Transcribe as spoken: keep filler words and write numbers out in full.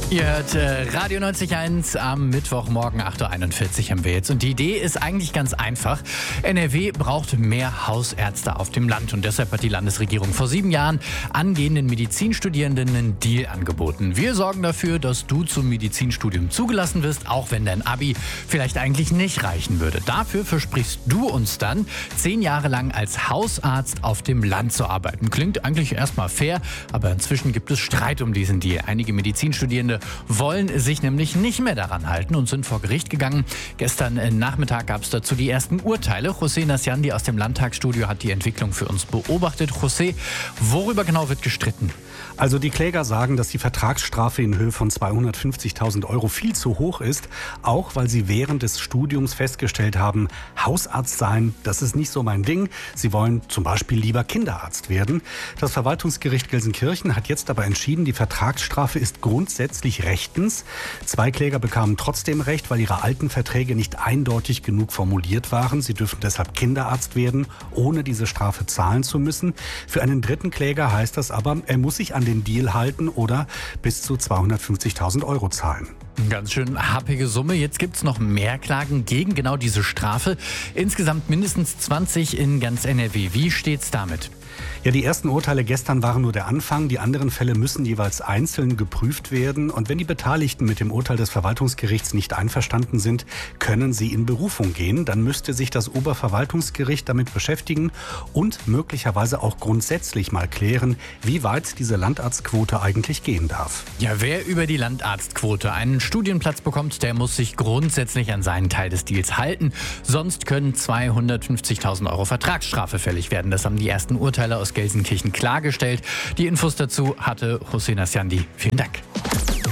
Ihr hört äh, Radio neunzig Komma eins am Mittwochmorgen acht Uhr einundvierzig haben wir jetzt. Und die Idee ist eigentlich ganz einfach. N R W braucht mehr Hausärzte auf dem Land. Und deshalb hat die Landesregierung vor sieben Jahren angehenden Medizinstudierenden einen Deal angeboten. Wir sorgen dafür, dass du zum Medizinstudium zugelassen wirst, auch wenn dein Abi vielleicht eigentlich nicht reichen würde. Dafür versprichst du uns dann, zehn Jahre lang als Hausarzt auf dem Land zu arbeiten. Klingt eigentlich erstmal fair, aber inzwischen gibt es Streit um diesen Deal. Einige Medizinstudierende wollen sich nämlich nicht mehr daran halten und sind vor Gericht gegangen. Gestern Nachmittag gab es dazu die ersten Urteile. José Nasciandi aus dem Landtagsstudio hat die Entwicklung für uns beobachtet. José, worüber genau wird gestritten? Also die Kläger sagen, dass die Vertragsstrafe in Höhe von zweihundertfünfzigtausend Euro viel zu hoch ist, auch weil sie während des Studiums festgestellt haben, Hausarzt sein, das ist nicht so mein Ding. Sie wollen zum Beispiel lieber Kinderarzt werden. Das Verwaltungsgericht Gelsenkirchen hat jetzt aber entschieden, die Vertragsstrafe ist grundsätzlich rechtens. Zwei Kläger bekamen trotzdem Recht, weil ihre alten Verträge nicht eindeutig genug formuliert waren. Sie dürfen deshalb Kinderarzt werden, ohne diese Strafe zahlen zu müssen. Für einen dritten Kläger heißt das aber, er muss sich an den Deal halten oder bis zu zweihundertfünfzigtausend Euro zahlen. Ganz schön happige Summe. Jetzt gibt es noch mehr Klagen gegen genau diese Strafe. Insgesamt mindestens zwanzig in ganz N R W. Wie steht's damit? Ja, die ersten Urteile gestern waren nur der Anfang. Die anderen Fälle müssen jeweils einzeln geprüft werden. Und wenn die Beteiligten mit dem Urteil des Verwaltungsgerichts nicht einverstanden sind, können sie in Berufung gehen. Dann müsste sich das Oberverwaltungsgericht damit beschäftigen und möglicherweise auch grundsätzlich mal klären, wie weit diese Landarztquote eigentlich gehen darf. Ja, wer über die Landarztquote einen Studienplatz bekommt, der muss sich grundsätzlich an seinen Teil des Deals halten. Sonst können zweihundertfünfzigtausend Euro Vertragsstrafe fällig werden. Das haben die ersten Urteile aus Gelsenkirchen klargestellt. Die Infos dazu hatte José Nasciandi. Vielen Dank.